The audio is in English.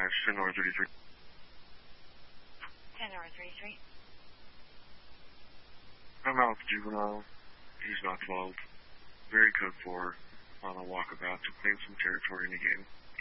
10 33. 10-33. I'm out with juvenile. He's not 12. Very code 4 on a walkabout to claim some territory in the game.